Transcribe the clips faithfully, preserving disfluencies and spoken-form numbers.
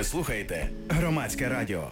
Ви слухаєте Громадське радіо.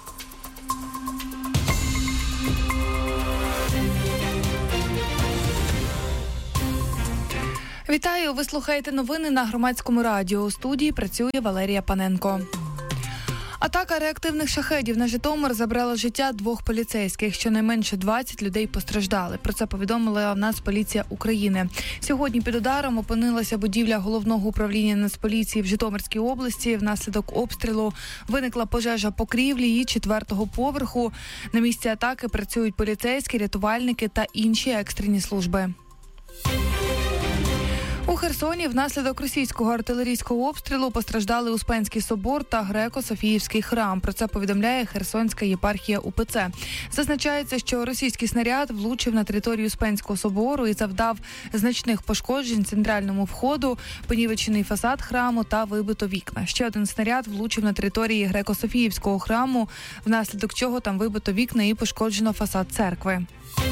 Вітаю! Ви слухаєте новини на Громадському радіо. У студії працює Валерія Паненко. Атака реактивних шахедів на Житомир забрала життя двох поліцейських. Щонайменше двадцять людей постраждали. Про це повідомила Нацполіція України. Сьогодні під ударом опинилася будівля Головного управління Нацполіції в Житомирській області. Внаслідок обстрілу виникла пожежа покрівлі і четвертого поверху. На місці атаки працюють поліцейські, рятувальники та інші екстрені служби. У Херсоні внаслідок російського артилерійського обстрілу постраждали Успенський собор та Греко-Софіївський храм. Про це повідомляє Херсонська єпархія УПЦ. Зазначається, що російський снаряд влучив на територію Успенського собору і завдав значних пошкоджень центральному входу, понівечений фасад храму та вибито вікна. Ще один снаряд влучив на території Греко-Софіївського храму, внаслідок чого там вибито вікна і пошкоджено фасад церкви.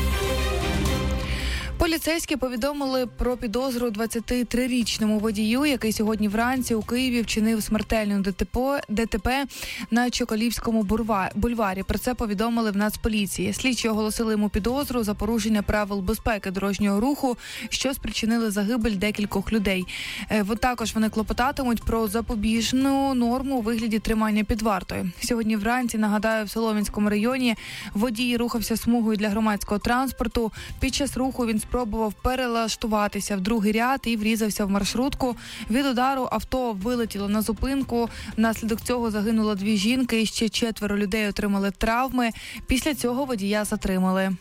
Поліцейські повідомили про підозру двадцятитрирічному водію, який сьогодні вранці у Києві вчинив смертельну ДТП на Чоколівському бульварі. Про це повідомили в Нацполіції. Слідчі оголосили йому підозру за порушення правил безпеки дорожнього руху, що спричинили загибель декількох людей. Також вони клопотатимуть про запобіжну норму у вигляді тримання під вартою. Сьогодні вранці, нагадаю, в Солом'янському районі водій рухався смугою для громадського транспорту. Під час руху він спробував перелаштуватися в другий ряд і врізався в маршрутку. Від удару авто вилетіло на зупинку. Внаслідок цього загинуло дві жінки і ще четверо людей отримали травми. Після цього водія затримали.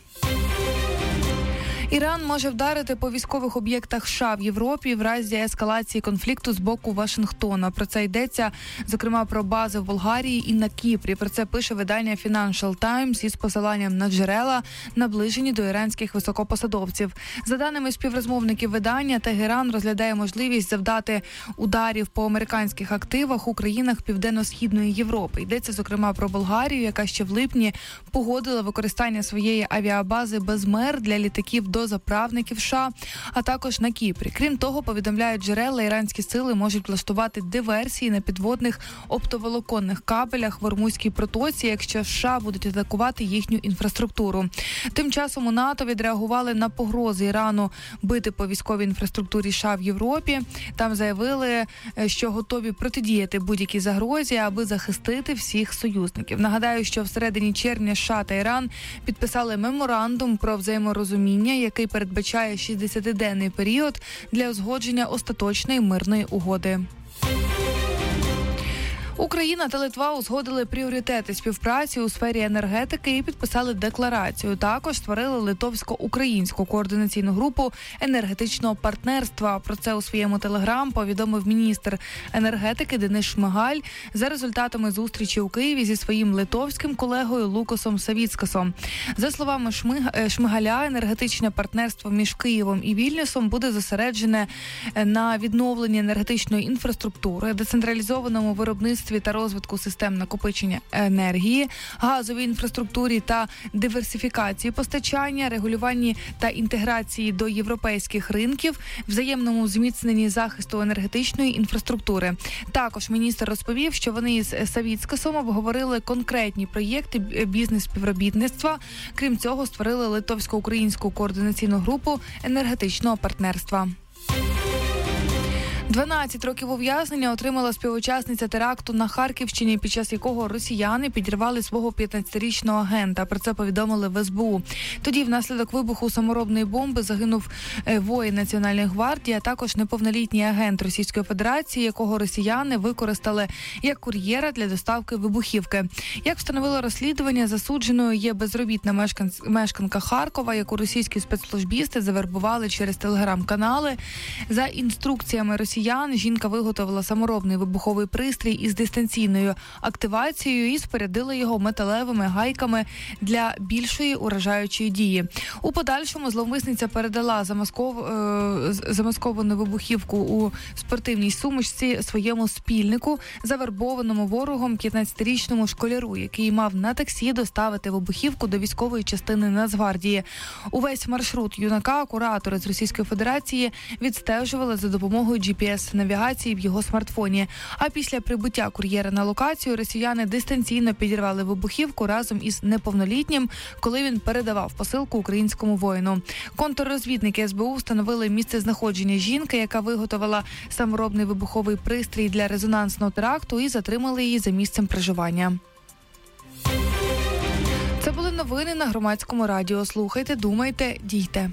Іран може вдарити по військових об'єктах США в Європі в разі ескалації конфлікту з боку Вашингтона. Про це йдеться, зокрема, про бази в Болгарії і на Кіпрі. Про це пише видання Financial Times із посиланням на джерела, наближені до іранських високопосадовців. За даними співрозмовників видання, Тегеран розглядає можливість завдати ударів по американських активах у країнах Південно-Східної Європи. Йдеться, зокрема, про Болгарію, яка ще в липні погодила використання своєї авіабази «Безмер» для літаків до заправників США, а також на Кіпрі. Крім того, повідомляють джерела, іранські сили можуть влаштувати диверсії на підводних оптоволоконних кабелях в Ормузькій протоці, якщо США будуть атакувати їхню інфраструктуру. Тим часом у НАТО відреагували на погрози Ірану бити по військовій інфраструктурі США в Європі. Там заявили, що готові протидіяти будь-якій загрозі, аби захистити всіх союзників. Нагадаю, що всередині червня США та Іран підписали меморандум про взаєморозуміння, який передбачає шістдесятиденний період для узгодження остаточної мирної угоди. Україна та Литва узгодили пріоритети співпраці у сфері енергетики і підписали декларацію. Також створили литовсько-українську координаційну групу енергетичного партнерства. Про це у своєму телеграм повідомив міністр енергетики Денис Шмигаль за результатами зустрічі у Києві зі своїм литовським колегою Лукасом Савіцкасом. За словами Шмигаля, енергетичне партнерство між Києвом і Вільнюсом буде зосереджене на відновленні енергетичної інфраструктури, децентралізованому виробництві та розвитку систем накопичення енергії, газовій інфраструктурі та диверсифікації постачання, регулюванні та інтеграції до європейських ринків, взаємному зміцненні захисту енергетичної інфраструктури. Також міністр розповів, що вони із Савіцкасом обговорили конкретні проєкти бізнес-співробітництва. Крім цього, створили литовсько-українську координаційну групу енергетичного партнерства. дванадцять років ув'язнення отримала співучасниця теракту на Харківщині, під час якого росіяни підірвали свого п'ятнадцятирічного агента. Про це повідомили в ес бе у. Тоді внаслідок вибуху саморобної бомби загинув воїн Національної гвардії, а також неповнолітній агент Російської Федерації, якого росіяни використали як кур'єра для доставки вибухівки. Як встановило розслідування, засудженою є безробітна мешкан... мешканка Харкова, яку російські спецслужбісти завербували через телеграм-канали. За інструкціями росіян, жінка виготовила саморобний вибуховий пристрій із дистанційною активацією і спорядила його металевими гайками для більшої уражаючої дії. У подальшому зловмисниця передала замасков... замасковану вибухівку у спортивній сумочці своєму спільнику, завербованому ворогом п'ятнадцятирічному школяру, який мав на таксі доставити вибухівку до військової частини Нацгвардії. Увесь маршрут юнака куратори з Російської Федерації відстежували за допомогою джі пі пі ес-навігації в його смартфоні. А після прибуття кур'єра на локацію росіяни дистанційно підірвали вибухівку разом із неповнолітнім, коли він передавав посилку українському воїну. Контррозвідники ес бе у встановили місце знаходження жінки, яка виготовила саморобний вибуховий пристрій для резонансного теракту, і затримали її за місцем проживання. Це були новини на Громадському радіо. Слухайте, думайте, дійте.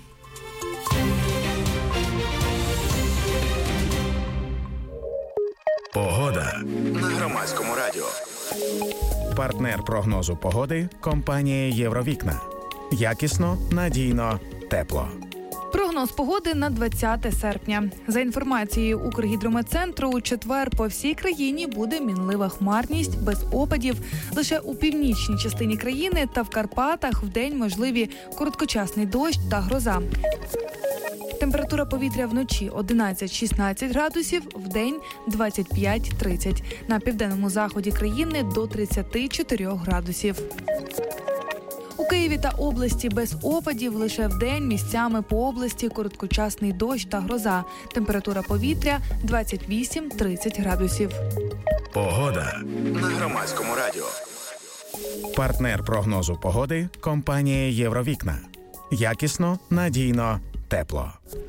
Погода на Громадському радіо. Партнер прогнозу погоди – компанія «Євровікна». Якісно, надійно, тепло. Прогноз погоди на двадцяте серпня. За інформацією Укргідрометцентру, у четвер по всій країні буде мінлива хмарність, без опадів. Лише у північній частині країни та в Карпатах вдень можливі короткочасний дощ та гроза. Температура повітря вночі одинадцять-шістнадцять градусів, вдень двадцять п'ять - тридцять. На південному заході країни до тридцять чотири градусів. У Києві та області без опадів, лише вдень місцями по області короткочасний дощ та гроза. Температура повітря двадцять вісім - тридцять градусів. Погода на Громадському радіо. Партнер прогнозу погоди – компанія «Євровікна». Якісно, надійно, тепло.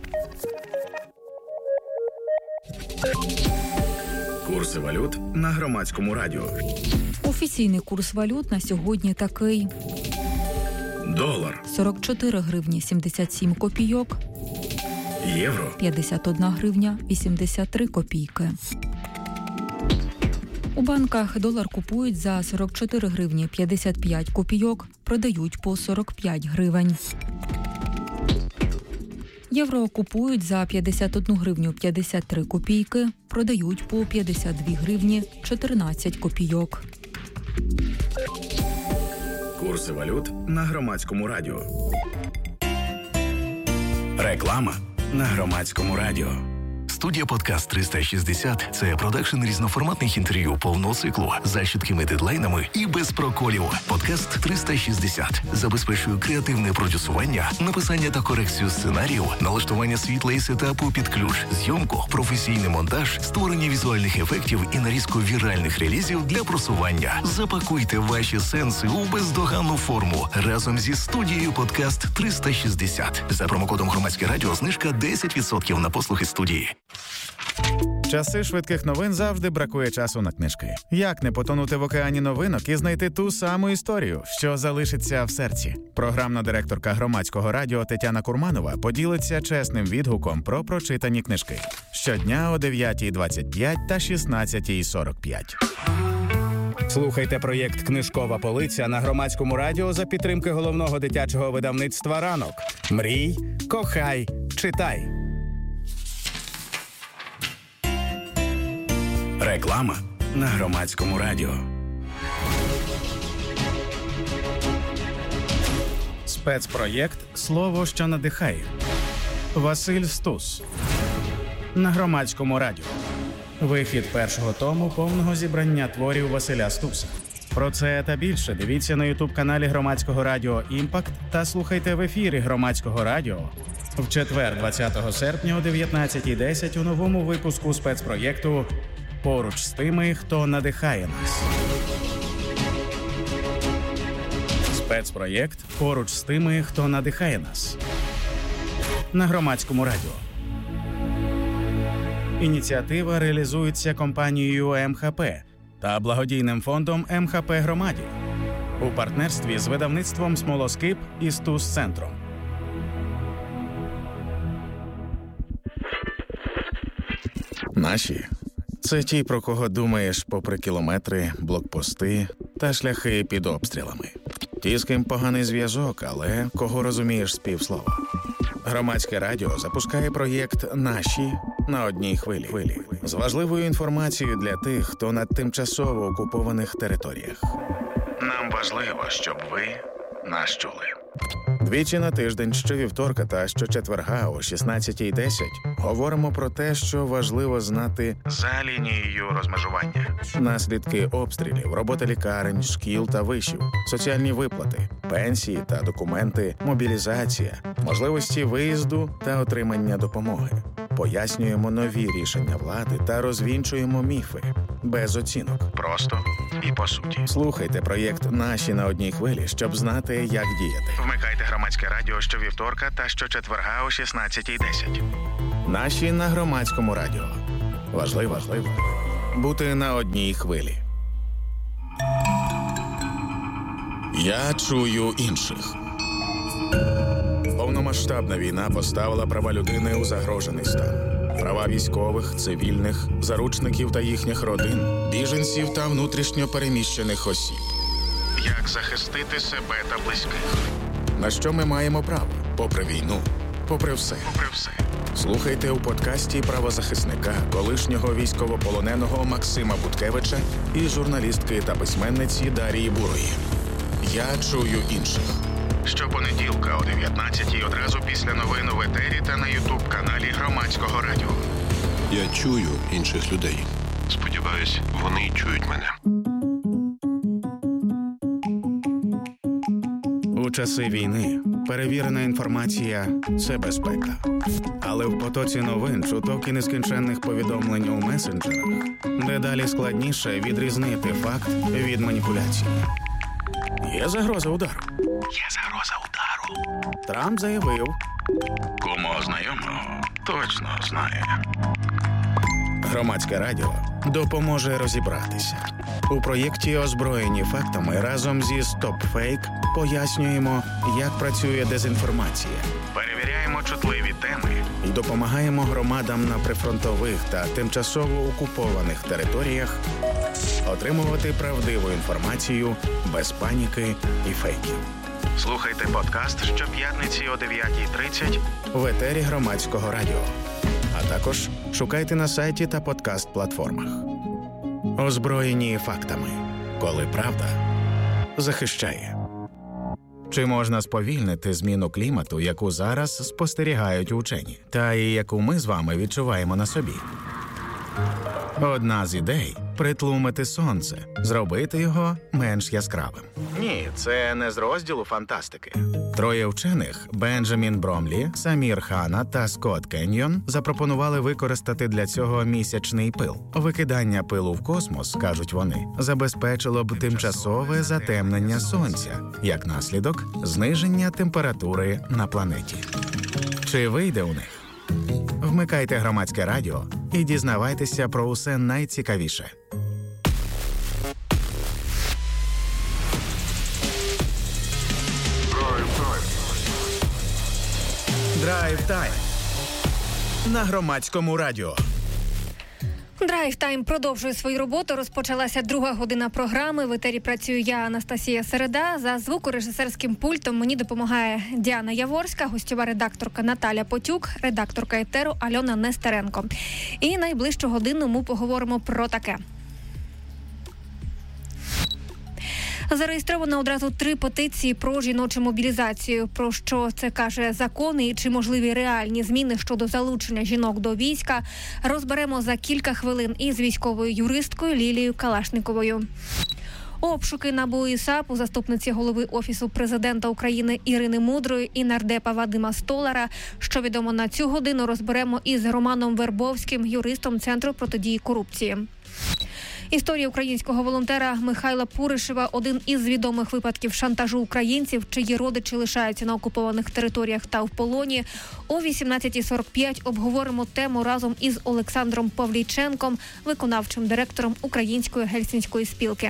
Курси валют на Громадському радіо. Офіційний курс валют на сьогодні такий. Долар сорок чотири гривні сімдесят сім копійок. Євро п'ятдесят одна гривня вісімдесят три копійки. У банках долар купують за сорок чотири гривні п'ятдесят п'ять копійок, продають по сорок п'ять гривень. Євро купують за п'ятдесят одну гривню п'ятдесят три копійки, продають по п'ятдесят дві гривні чотирнадцять копійок. Курси валют на Громадському радіо. Реклама на Громадському радіо. Студія «Подкаст триста шістдесят» – це продакшн різноформатних інтерв'ю повного циклу за чіткими дедлайнами і без проколів. «Подкаст триста шістдесят» забезпечує креативне продюсування, написання та корекцію сценарію, налаштування світла і сетапу під ключ, зйомку, професійний монтаж, створення візуальних ефектів і нарізку віральних релізів для просування. Запакуйте ваші сенси у бездоганну форму разом зі студією «Подкаст триста шістдесят». За промокодом «Громадське радіо» знижка десять відсотків на послуги студії. Часи швидких новин завжди бракує часу на книжки. Як не потонути в океані новинок і знайти ту саму історію, що залишиться в серці? Програмна директорка Громадського радіо Тетяна Курманова поділиться чесним відгуком про прочитані книжки. Щодня о дев'ятій двадцять п'ять та шістнадцятій сорок п'ять. Слухайте проєкт «Книжкова полиця» на Громадському радіо за підтримки головного дитячого видавництва «Ранок». Мрій, кохай, читай. Реклама на Громадському радіо. Спецпроєкт «Слово, що надихає». Василь Стус. На Громадському радіо. Вихід першого тому повного зібрання творів Василя Стуса. Про це та більше дивіться на ютуб-каналі Громадського радіо «Імпакт» та слухайте в ефірі Громадського радіо в четвер, двадцятого серпня о дев'ятнадцятій десять у новому випуску спецпроєкту «Поруч з тими, хто надихає нас». Спецпроєкт «Поруч з тими, хто надихає нас» на Громадському радіо. Ініціатива реалізується компанією ем ха пе та благодійним фондом ем ха пе Громаді у партнерстві з видавництвом «Смолоскип» і «Стус-центром». Наші – це ті, про кого думаєш попри кілометри, блокпости та шляхи під обстрілами. Ті, з ким поганий зв'язок, але кого розумієш з півслова. Громадське радіо запускає проєкт «Наші» на одній хвилі. З важливою інформацією для тих, хто на тимчасово окупованих територіях. Нам важливо, щоб ви нас чули. Двічі на тиждень, щовівторка та щочетверга о шістнадцятій десять говоримо про те, що важливо знати за лінією розмежування. Наслідки обстрілів, робота лікарень, шкіл та вишів, соціальні виплати, пенсії та документи, мобілізація, можливості виїзду та отримання допомоги. пояснюємо нові рішення влади та розвінчуємо міфи. Без оцінок. Просто і по суті. Слухайте проєкт «Наші на одній хвилі», щоб знати, як діяти. Вмикайте Громадське радіо щовівторка та щочетверга о шістнадцятій десять. Наші на Громадському радіо. Важливо, важливо бути на одній хвилі. Я чую інших. Повномасштабна війна поставила права людини у загрожений стан. Права військових, цивільних, заручників та їхніх родин, біженців та внутрішньо переміщених осіб. Як захистити себе та близьких? На що ми маємо право? Попри війну, попри все. Попри все. Слухайте у подкасті правозахисника, колишнього військовополоненого Максима Буткевича і журналістки та письменниці Дарії Бурої. Я чую інших. Щопонеділка о дев'ятнадцятій одразу після новин у етері та на ютуб-каналі Громадського радіо. Я чую інших людей. Сподіваюсь, вони чують мене. У часи війни перевірена інформація – це безпека. Але в потоці новин, чуток і нескінченних повідомлень у месенджерах дедалі складніше відрізнити факт від маніпуляції. Є загроза удару. Є загроза удару. Трамп заявив. Кому знайомого точно знає. Громадське радіо допоможе розібратися. У проєкті «Озброєні фактами» разом зі «Стоп-фейк» пояснюємо, як працює дезінформація. Перевіряємо чутливі теми і допомагаємо громадам на прифронтових та тимчасово окупованих територіях отримувати правдиву інформацію без паніки і фейків. Слухайте подкаст щоп'ятниці о дев'ятій тридцять в етері Громадського радіо. А також шукайте на сайті та подкаст-платформах. Озброєні фактами. Коли правда захищає. Чи можна сповільнити зміну клімату, яку зараз спостерігають учені, та і яку ми з вами відчуваємо на собі? Одна з ідей – притлумити сонце, зробити його менш яскравим. Ні, це не з розділу фантастики. Троє вчених – Бенджамін Бромлі, Самір Хана та Скотт Кеньйон – запропонували використати для цього місячний пил. Викидання пилу в космос, кажуть вони, забезпечило б тимчасове затемнення сонця, як наслідок – зниження температури на планеті. Чи вийде у них? Вмикайте Громадське радіо і дізнавайтеся про усе найцікавіше. Драйв-тайм на Громадському радіо. Драйв-тайм продовжує свою роботу. Розпочалася друга година програми. В етері працюю я, Анастасія Середа. За звукорежисерським пультом мені допомагає Діана Яворська, гостьова редакторка Наталя Потюк, редакторка етеру Альона Нестеренко. І найближчу годину ми поговоримо про таке. Зареєстровано одразу три петиції про жіночу мобілізацію. Про що це каже закон і чи можливі реальні зміни щодо залучення жінок до війська, розберемо за кілька хвилин із військовою юристкою Лілією Калашниковою. Обшуки НАБУ і САП у заступниці голови Офісу президента України Ірини Мудрої і нардепа Вадима Столара. Що відомо на цю годину, розберемо із Романом Вербовським, юристом Центру протидії корупції. Історія українського волонтера Михайла Пуришева – один із відомих випадків шантажу українців, чиї родичі лишаються на окупованих територіях та в полоні. О вісімнадцятій сорок п'ять обговоримо тему разом із Олександром Павлійченком, виконавчим директором Української гельсінської спілки.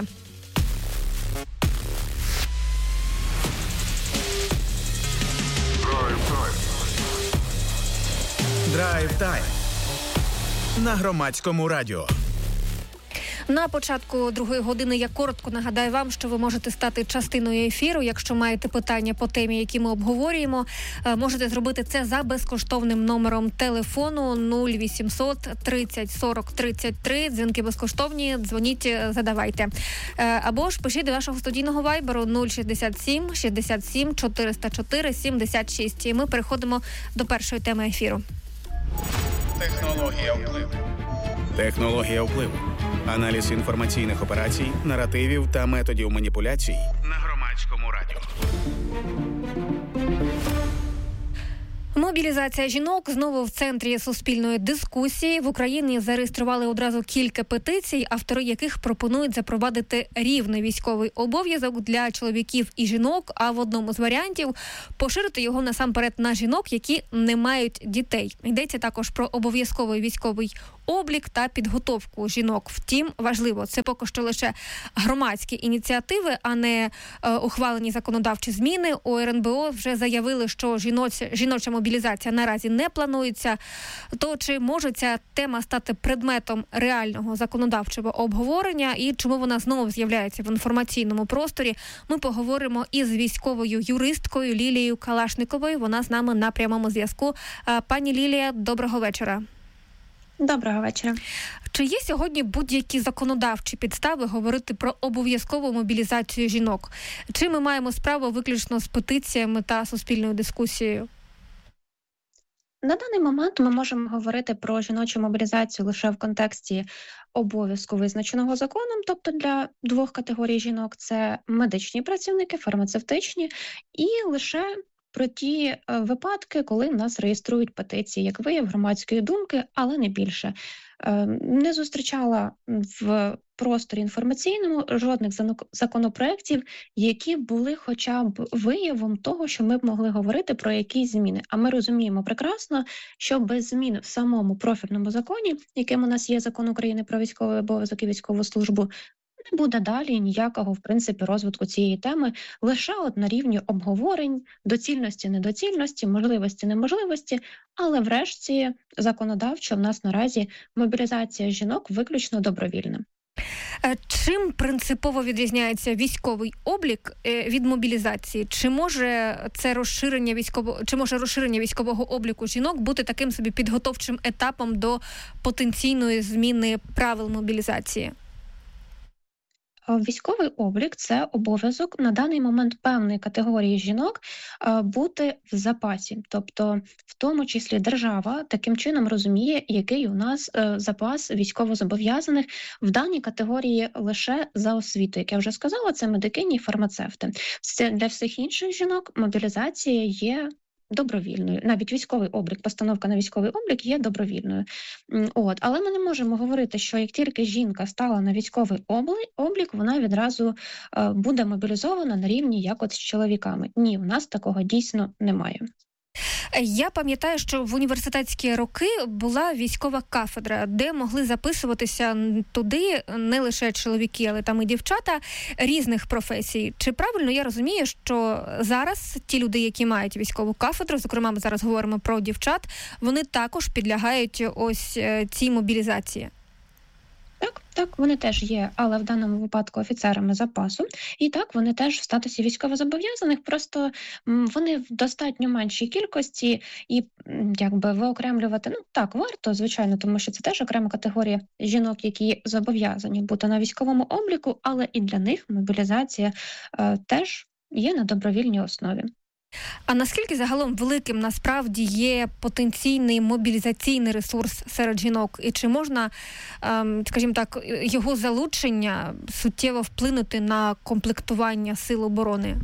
Драйв-тайм на Громадському радіо. На початку другої години я коротко нагадаю вам, що ви можете стати частиною ефіру. Якщо маєте питання по темі, які ми обговорюємо, можете зробити це за безкоштовним номером телефону нуль вісімсот тридцять сорок тридцять три. Дзвінки безкоштовні, дзвоніть, задавайте. Або ж пишіть до нашого студійного вайберу нуль шістдесят сім шістдесят сім чотириста чотири сімдесят шість. І ми переходимо до першої теми ефіру. Технологія впливу. Технологія впливу. Аналіз інформаційних операцій, наративів та методів маніпуляцій на Громадському радіо. Мобілізація жінок знову в центрі суспільної дискусії. В Україні зареєстрували одразу кілька петицій, автори яких пропонують запровадити рівний військовий обов'язок для чоловіків і жінок, а в одному з варіантів поширити його насамперед на жінок, які не мають дітей. Йдеться також про обов'язковий військовий облік та підготовку жінок. Втім, важливо, це поки що лише громадські ініціативи, а не е, ухвалені законодавчі зміни. У ер ен бе о вже заявили, що жіноча, жіноча мобілізація наразі не планується. То чи може ця тема стати предметом реального законодавчого обговорення і чому вона знову з'являється в інформаційному просторі, ми поговоримо із військовою юристкою Лілією Калашниковою. Вона з нами на прямому зв'язку. Пані Лілія, доброго вечора. Доброго вечора. Чи є сьогодні будь-які законодавчі підстави говорити про обов'язкову мобілізацію жінок? Чи ми маємо справу виключно з петиціями та суспільною дискусією? На даний момент ми можемо говорити про жіночу мобілізацію лише в контексті обов'язку, визначеного законом, тобто для двох категорій жінок – це медичні працівники, фармацевтичні, і лише про ті випадки, коли в нас реєструють петиції, як вияв громадської думки, але не більше. Не зустрічала в просторі інформаційному жодних законопроєктів, які були хоча б виявом того, що ми б могли говорити про якісь зміни. А ми розуміємо прекрасно, що без змін в самому профільному законі, яким у нас є Закон України про військовий обов'язок і військову службу, не буде далі ніякого, в принципі, розвитку цієї теми, лише от на рівні обговорень, доцільності, недоцільності, можливості, неможливості, але врешті законодавчо в нас наразі мобілізація жінок виключно добровільна. Чим принципово відрізняється військовий облік від мобілізації? Чи може це розширення військового, чи може розширення військового обліку жінок бути таким собі підготовчим етапом до потенційної зміни правил мобілізації? Військовий облік – це обов'язок на даний момент певної категорії жінок бути в запасі. Тобто, в тому числі держава таким чином розуміє, який у нас запас військовозобов'язаних в даній категорії лише за освіту. Як я вже сказала, це медикині і фармацевти. Для всіх інших жінок мобілізація є добровільною. Навіть військовий облік, постановка на військовий облік є добровільною. От. Але ми не можемо говорити, що як тільки жінка стала на військовий облік, вона відразу е, буде мобілізована на рівні як от з чоловіками. Ні, у нас такого дійсно немає. Я пам'ятаю, що в університетські роки була військова кафедра, де могли записуватися туди не лише чоловіки, але там і дівчата різних професій. Чи правильно я розумію, що зараз ті люди, які мають військову кафедру, зокрема ми зараз говоримо про дівчат, вони також підлягають ось цій мобілізації? Так, так, вони теж є, але в даному випадку офіцерами запасу. І так, вони теж в статусі військовозобов'язаних, просто вони в достатньо меншій кількості і якби виокремлювати, ну так, варто, звичайно, тому що це теж окрема категорія жінок, які зобов'язані бути на військовому обліку, але і для них мобілізація е, теж є на добровільній основі. А наскільки загалом великим насправді є потенційний мобілізаційний ресурс серед жінок? І чи можна, скажімо так, його залучення суттєво вплинути на комплектування сил оборони?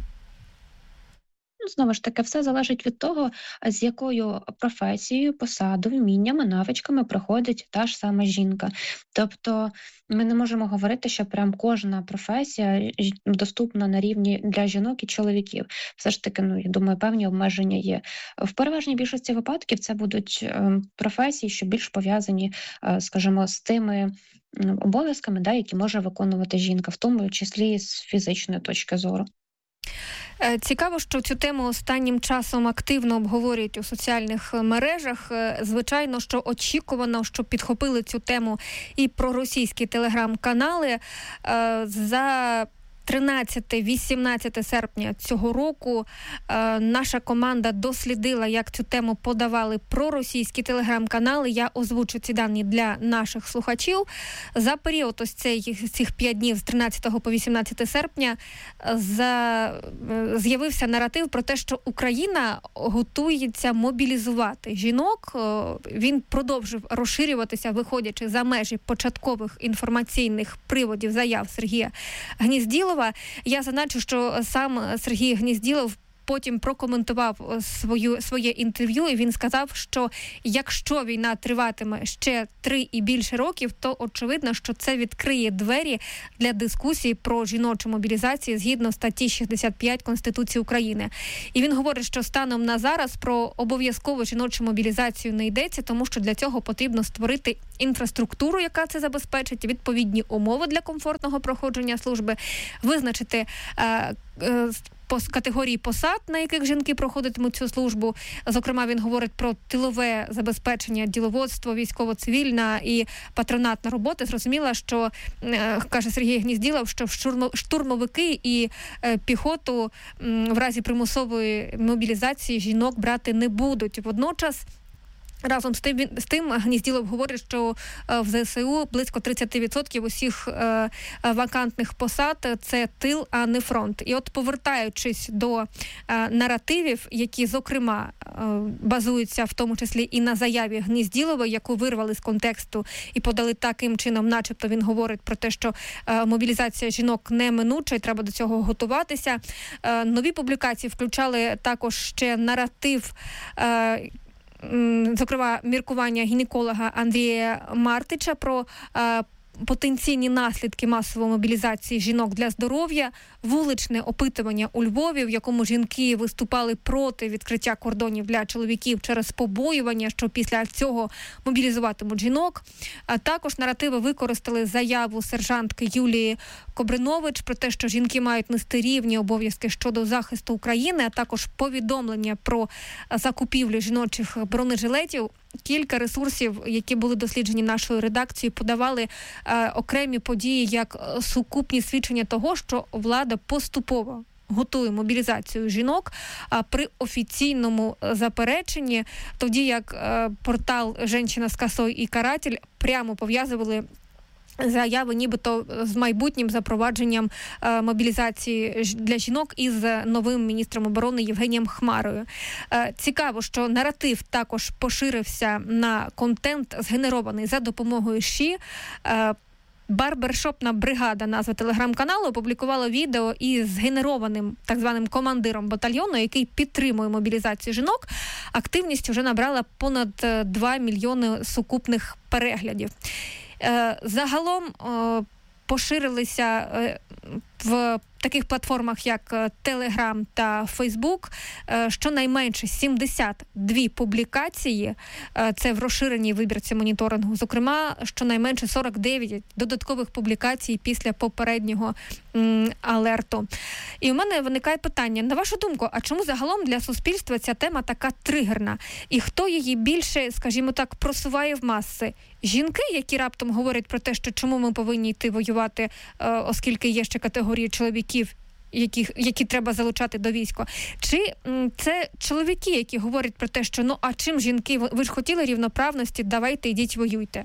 Знову ж таки, все залежить від того, з якою професією, посадою, вміннями, навичками проходить та ж сама жінка. Тобто ми не можемо говорити, що прям кожна професія доступна на рівні для жінок і чоловіків. Все ж таки, ну, я думаю, певні обмеження є. В переважній більшості випадків це будуть професії, що більш пов'язані, скажімо, з тими обов'язками, да, які може виконувати жінка, в тому числі з фізичної точки зору. Цікаво, що цю тему останнім часом активно обговорюють у соціальних мережах. Звичайно, що очікувано, що підхопили цю тему і проросійські телеграм-канали. За тринадцяте-вісімнадцяте серпня цього року е, наша команда дослідила, як цю тему подавали проросійські телеграм-канали. Я озвучу ці дані для наших слухачів. За період ось цей, цих п'ять днів з тринадцятого по вісімнадцяте серпня за, е, з'явився наратив про те, що Україна готується мобілізувати жінок. Е, він продовжив розширюватися, виходячи за межі початкових інформаційних приводів заяв Сергія Гнізділова. Я зазначу, що сам Сергій Гнізділов потім прокоментував свою, своє інтерв'ю, і він сказав, що якщо війна триватиме ще три і більше років, то очевидно, що це відкриє двері для дискусії про жіночу мобілізацію згідно статті шістдесят п'ять Конституції України. І він говорить, що станом на зараз про обов'язкову жіночу мобілізацію не йдеться, тому що для цього потрібно створити інфраструктуру, яка це забезпечить, відповідні умови для комфортного проходження служби, визначити е, е, категорії посад, на яких жінки проходитимуть цю службу. Зокрема, він говорить про тилове забезпечення, діловодство, військово-цивільна і патронатна робота. Зрозуміло, що, каже Сергій Гнізділов, що штурмовики і піхоту в разі примусової мобілізації жінок брати не будуть. Водночас, разом з тим, з тим Гнізділов говорить, що в ЗСУ близько тридцять відсотків усіх е, вакантних посад – це тил, а не фронт. І от повертаючись до е, наративів, які, зокрема, е, базуються в тому числі і на заяві Гнізділова, яку вирвали з контексту і подали таким чином, начебто він говорить про те, що е, мобілізація жінок неминуча і треба до цього готуватися. Е, нові публікації включали також ще наратив, е, зокрема, міркування гінеколога Андрія Мартича про е, потенційні наслідки масової мобілізації жінок для здоров'я, вуличне опитування у Львові, в якому жінки виступали проти відкриття кордонів для чоловіків через побоювання, що після цього мобілізуватимуть жінок. А також наративи використали заяву сержантки Юлії Кобринович про те, що жінки мають нести рівні обов'язки щодо захисту України, а також повідомлення про закупівлю жіночих бронежилетів. Кілька ресурсів, які були досліджені нашою редакцією, подавали е, окремі події як сукупні свідчення того, що влада поступово готує мобілізацію жінок, а при офіційному запереченні, тоді як е, портал «Женщина з косой і каратель» прямо пов'язували заяви нібито з майбутнім запровадженням е, мобілізації для жінок із новим міністром оборони Євгенієм Хмарою. Е, цікаво, що наратив також поширився на контент, згенерований за допомогою ШІ. Е, Барбершопна бригада, назва телеграм-каналу, опублікувала відео із згенерованим так званим командиром батальйону, який підтримує мобілізацію жінок. Активність вже набрала понад два мільйони сукупних переглядів. Загалом поширилися в таких платформах, як Telegram та Facebook, щонайменше сімдесят дві публікації, це в розширеній вибірці моніторингу, зокрема, щонайменше сорок дев'ять додаткових публікацій після попереднього м, алерту. І у мене виникає питання, на вашу думку, а чому загалом для суспільства ця тема така тригерна? І хто її більше, скажімо так, просуває в маси? Жінки, які раптом говорять про те, що чому ми повинні йти воювати, оскільки є ще категорії чоловіків, яких, які треба залучати до війська? Чи м, це чоловіки, які говорять про те, що ну а чим жінки, ви ж хотіли рівноправності, давайте йдіть воюйте?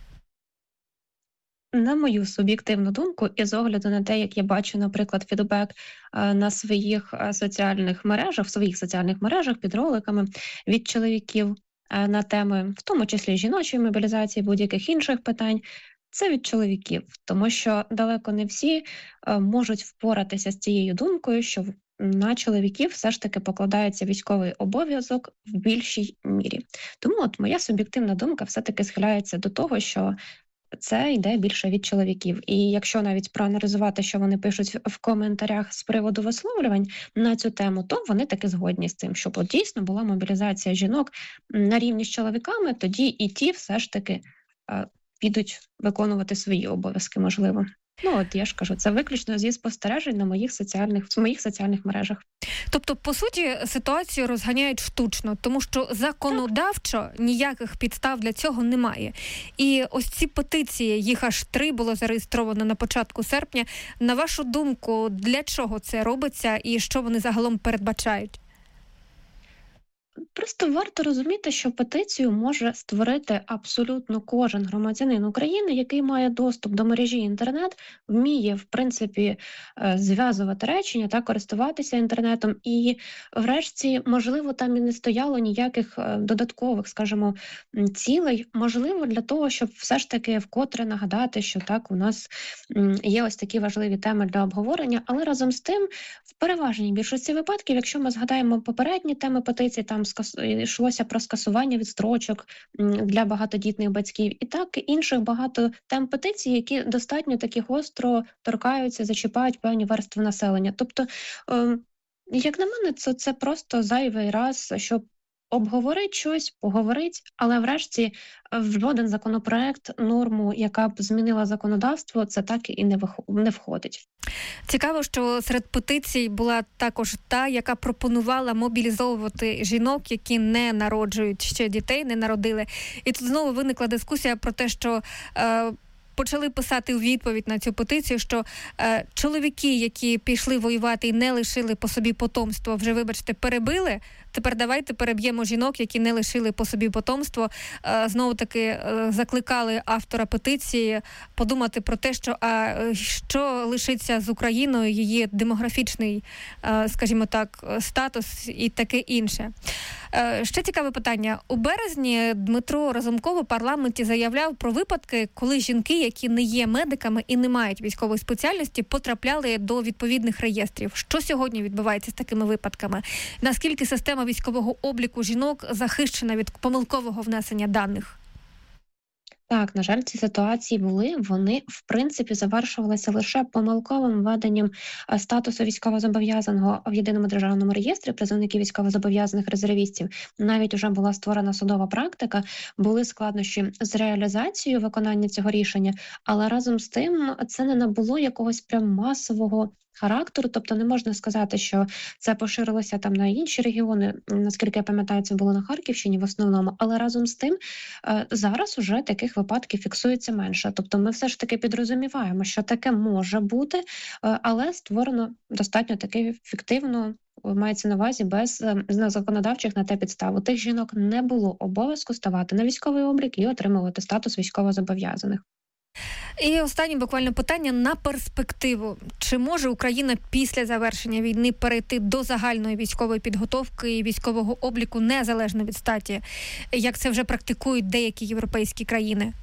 На мою суб'єктивну думку, і з огляду на те, як я бачу, наприклад, фідбек на своїх соціальних мережах, в своїх соціальних мережах під роликами від чоловіків на теми, в тому числі жіночої мобілізації, будь-яких інших питань, це від чоловіків, тому що далеко не всі можуть впоратися з цією думкою, що на чоловіків все ж таки покладається військовий обов'язок в більшій мірі. Тому от моя суб'єктивна думка все-таки схиляється до того, що це йде більше від чоловіків. І якщо навіть проаналізувати, що вони пишуть в коментарях з приводу висловлювань на цю тему, то вони таки згодні з тим, щоб от дійсно була мобілізація жінок на рівні з чоловіками, тоді і ті все ж таки е, підуть виконувати свої обов'язки, можливо. Ну, от я ж кажу, це виключно зі спостережень на моїх соціальних, в моїх соціальних мережах. Тобто, по суті, ситуацію розганяють штучно, тому що законодавчо ніяких підстав для цього немає. І ось ці петиції, їх аж три було зареєстровано на початку серпня. На вашу думку, для чого це робиться і що вони загалом передбачають? Просто варто розуміти, що петицію може створити абсолютно кожен громадянин України, який має доступ до мережі інтернет, вміє, в принципі, зв'язувати речення та користуватися інтернетом. І врешті, можливо, там і не стояло ніяких додаткових, скажімо, цілей. Можливо, для того, щоб все ж таки вкотре нагадати, що так, у нас є ось такі важливі теми для обговорення, але разом з тим, в переважній більшості випадків, якщо ми згадаємо попередні теми петиції, там йшлося про скасування відстрочок для багатодітних батьків і так інших багато тем петицій, які достатньо таки гостро торкаються, зачіпають певні верстви населення. Тобто, як на мене, це, це просто зайвий раз, щоб обговорить щось, поговорить, але врешті в жоден законопроект, норму, яка б змінила законодавство, це так і не, вих... не входить. Цікаво, що серед петицій була також та, яка пропонувала мобілізовувати жінок, які не народжують ще дітей, не народили. І тут знову виникла дискусія про те, що е, почали писати у відповідь на цю петицію, що е, чоловіки, які пішли воювати і не лишили по собі потомство, вже, вибачте, перебили. Тепер давайте переб'ємо жінок, які не лишили по собі потомство. Е, знову-таки е, закликали автора петиції подумати про те, що, а, що лишиться з Україною, її демографічний, е, скажімо так, статус і таке інше. Е, ще цікаве питання. У березні Дмитро Разумков у парламенті заявляв про випадки, коли жінки, які не є медиками і не мають військової спеціальності, потрапляли до відповідних реєстрів. Що сьогодні відбувається з такими випадками? Наскільки система військового обліку жінок захищена від помилкового внесення даних? Так, на жаль, ці ситуації були, вони, в принципі, завершувалися лише помилковим введенням статусу військовозобов'язаного в Єдиному державному реєстрі призовників військовозобов'язаних резервістів. Навіть вже була створена судова практика, були складнощі з реалізацією виконання цього рішення, але разом з тим це не набуло якогось прям масового характеру, тобто не можна сказати, що це поширилося там на інші регіони, наскільки я пам'ятаю, це було на Харківщині в основному, але разом з тим зараз уже таких випадків фіксується менше. Тобто ми все ж таки підрозуміваємо, що таке може бути, але створено достатньо таки фіктивно, мається на увазі без законодавчих на те підстав. У тих жінок не було обов'язку ставати на військовий облік і отримувати статус військовозобов'язаних. І останнє буквально питання на перспективу. Чи може Україна після завершення війни перейти до загальної військової підготовки і військового обліку незалежно від статі, як це вже практикують деякі європейські країни?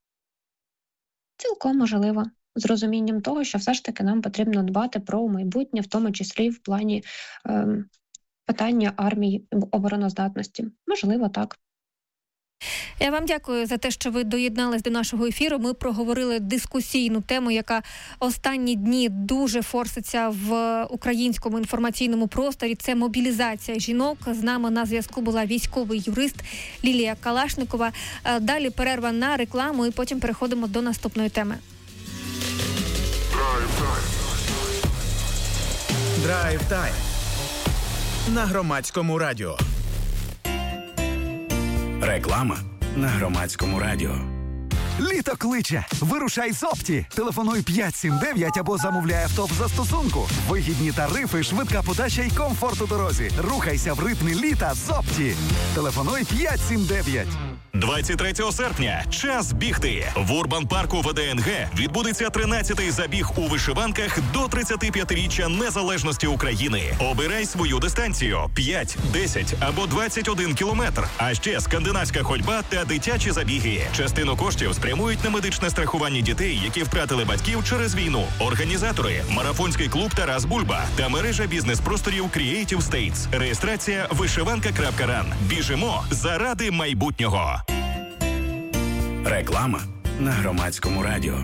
Цілком можливо. З розумінням того, що все ж таки нам потрібно дбати про майбутнє, в тому числі в плані е, питання армії, обороноздатності. Можливо, так. Я вам дякую за те, що ви доєднались до нашого ефіру. Ми проговорили дискусійну тему, яка останні дні дуже форситься в українському інформаційному просторі. Це мобілізація жінок. З нами на зв'язку була військовий юрист Лілія Калашникова. Далі перерва на рекламу і потім переходимо до наступної теми. Драйв-тайм на Громадському радіо. Реклама на Громадському радіо. Літо кличе. Вирушай з Опті. Телефонуй п'ять сім дев'ять або замовляй авто в застосунку. Вигідні тарифи, швидка подача і комфорт у дорозі. Рухайся в ритмі літа з Опті. Телефонуй п'ять сім дев'ять. двадцять третього серпня. Час бігти. В Урбан-парку ВДНГ відбудеться тринадцятий забіг у вишиванках до тридцятип'ятиріччя незалежності України. Обирай свою дистанцію – п'ять, десять або двадцять один кілометр. А ще скандинавська ходьба та дитячі забіги. Частину коштів спрямують на медичне страхування дітей, які втратили батьків через війну. Організатори – марафонський клуб Тарас Бульба та мережа бізнес-просторів Creative States. Реєстрація вишиванка крапка ран. Біжимо заради майбутнього. Реклама на Громадському радіо.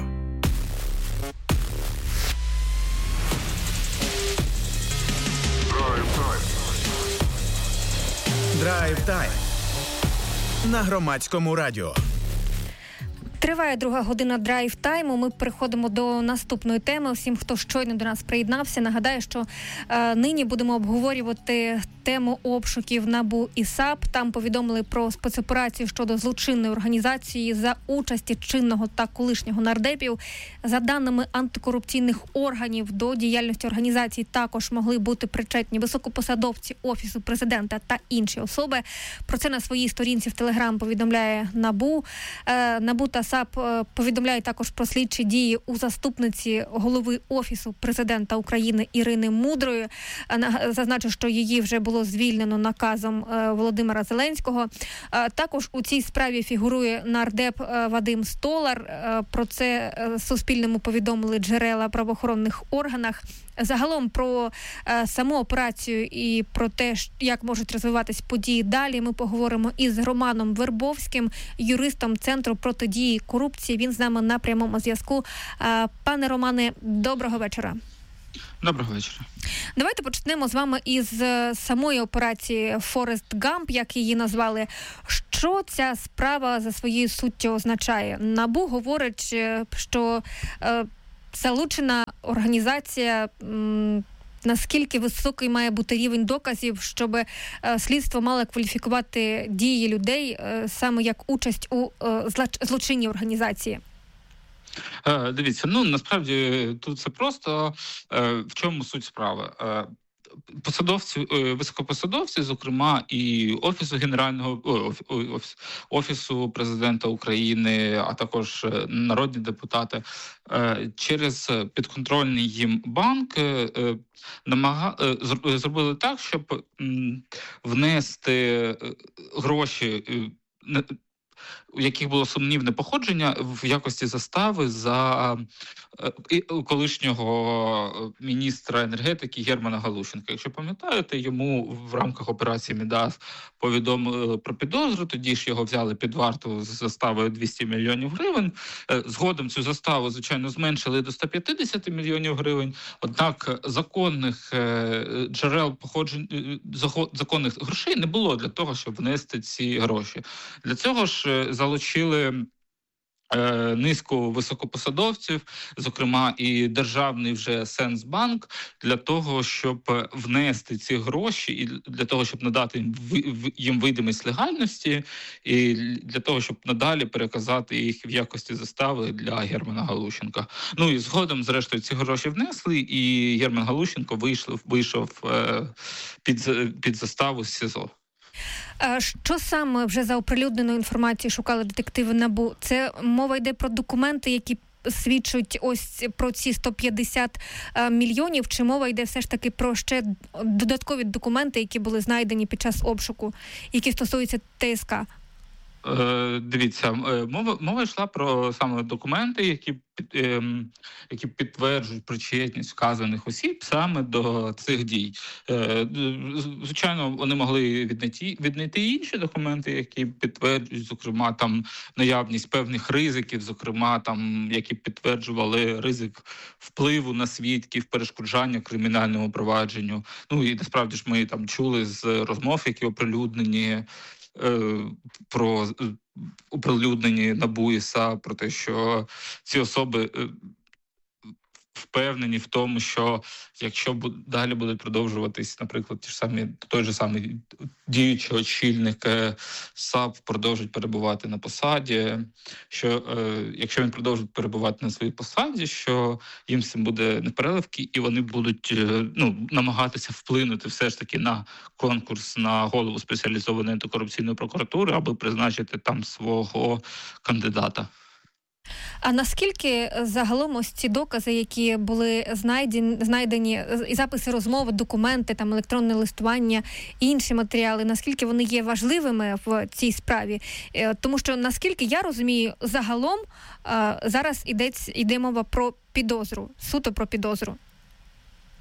Драйв-тайм на Громадському радіо. Триває друга година драйв-тайму. Ми переходимо до наступної теми. Всім, хто щойно до нас приєднався, нагадаю, що е, нині будемо обговорювати тему обшуків НАБУ і САП. Там повідомили про спецоперацію щодо злочинної організації за участі чинного та колишнього нардепів. За даними антикорупційних органів, до діяльності організації також могли бути причетні високопосадовці Офісу президента та інші особи. Про це на своїй сторінці в Телеграм повідомляє НАБУ. Е, НАБУ та САП повідомляє також про слідчі дії у заступниці голови Офісу президента України Ірини Мудрої. Зазначу, що її вже було звільнено наказом Володимира Зеленського. Також у цій справі фігурує нардеп Вадим Столар. Про це Суспільному повідомили джерела в правоохоронних органах. Загалом про е, саму операцію і про те, як можуть розвиватись події далі, ми поговоримо із Романом Вербовським, юристом Центру протидії корупції. Він з нами на прямому зв'язку. Е, пане Романе, доброго вечора. Доброго вечора. Давайте почнемо з вами із самої операції Форест Гамп, як її назвали. Що ця справа за своєю суттю означає? НАБУ говорить, що е, залучена організація, м, наскільки високий має бути рівень доказів, щоб е, слідство мало кваліфікувати дії людей е, саме як участь у е, злочинній організації? Е, дивіться, ну насправді тут це просто. Е, в чому суть справи? Е, Посадовці, високопосадовці, зокрема, і Офісу Генерального офіс, Офісу Президента України, а також народні депутати, через підконтрольний їм банк намага... зробили так, щоб внести гроші, у яких було сумнівне походження, в якості застави за колишнього міністра енергетики Германа Галущенка. Якщо пам'ятаєте, йому в рамках операції Мідас повідомили про підозру, тоді ж його взяли під варту з заставою двісті мільйонів гривень. Згодом цю заставу, звичайно, зменшили до сто п'ятдесят мільйонів гривень, однак законних джерел походження, законних грошей не було для того, щоб внести ці гроші. Для цього ж залучили е, низку високопосадовців, зокрема і державний вже Сенсбанк, для того, щоб внести ці гроші і для того, щоб надати їм, їм видимість легальності і для того, щоб надалі переказати їх в якості застави для Германа Галущенка. Ну і згодом, зрештою, ці гроші внесли, і Герман Галущенко вийшов, вийшов е, під, під заставу з СІЗО. Що саме вже за оприлюдненою інформацією шукали детективи НАБУ? Це мова йде про документи, які свідчать ось про ці сто п'ятдесят мільйонів, чи мова йде все ж таки про ще додаткові документи, які були знайдені під час обшуку, які стосуються ТСК? Е, дивіться, мова, мова йшла про саме документи, які, е, які підтверджують причетність вказаних осіб саме до цих дій. Е, звичайно, вони могли віднайти, віднайти інші документи, які підтверджують, зокрема, там наявність певних ризиків, зокрема, там, які підтверджували ризик впливу на свідків, перешкоджання кримінальному провадженню. Ну і насправді ж ми там чули з розмов, які оприлюднені, про оприлюднені НАБУ і САП, про те, що ці особи впевнені в тому, що якщо далі будуть продовжуватись, наприклад, ті ж самі, той же самий діючий очільник САП продовжить перебувати на посаді, що е, якщо він продовжить перебувати на своїй посаді, що їм цим буде непереливки, і вони будуть е, ну, намагатися вплинути все ж таки на конкурс на голову спеціалізованої антикорупційної прокуратури, аби призначити там свого кандидата. А наскільки загалом ось ці докази, які були знайдені, знайдені і записи розмови, документи, там електронне листування і інші матеріали, наскільки вони є важливими в цій справі? Тому що, наскільки я розумію, загалом зараз йде, йде мова про підозру, суто про підозру.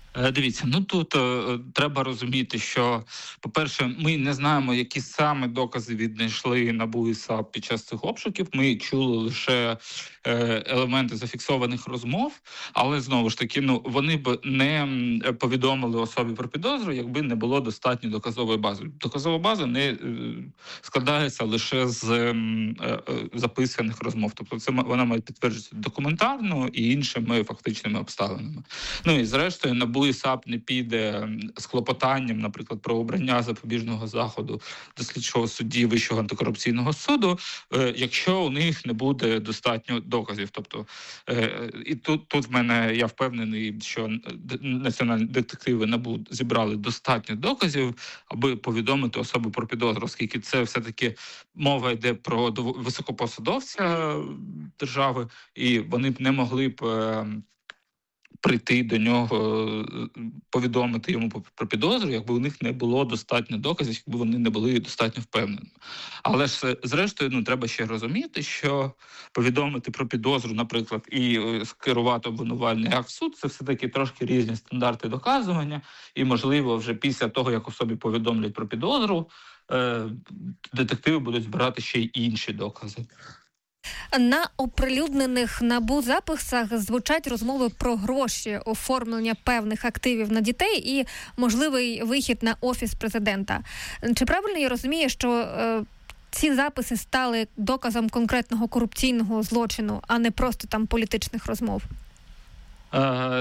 Дивіться, ну тут е, треба розуміти, що, по-перше, ми не знаємо, які саме докази віднайшли НАБУ і САП під час цих обшуків. Ми чули лише е, елементи зафіксованих розмов, але, знову ж таки, ну, вони б не повідомили особі про підозру, якби не було достатньо доказової бази. Доказова база не е, складається лише з е, е, записаних розмов. Тобто це вона має підтверджуватися документарно і іншими фактичними обставинами. Ну і зрештою, НАБУ і САП не піде з клопотанням, наприклад, про обрання запобіжного заходу до слідчого судді Вищого антикорупційного суду, якщо у них не буде достатньо доказів. Тобто, і тут, тут в мене, я впевнений, що національні детективи НАБУ зібрали достатньо доказів, аби повідомити особу про підозру, оскільки це все-таки мова йде про високопосадовця держави, і вони б не могли б прийти до нього, повідомити йому про підозру, якби у них не було достатньо доказів, якби вони не були достатньо впевненими. Але ж, зрештою, ну, треба ще розуміти, що повідомити про підозру, наприклад, і скерувати обвинувальний акт в суд, це все-таки трошки різні стандарти доказування, і, можливо, вже після того, як особі повідомлять про підозру, детективи будуть збирати ще й інші докази. На оприлюднених НАБУ записах звучать розмови про гроші, оформлення певних активів на дітей і можливий вихід на Офіс президента. Чи правильно я розумію, що е, ці записи стали доказом конкретного корупційного злочину, а не просто там політичних розмов? Е,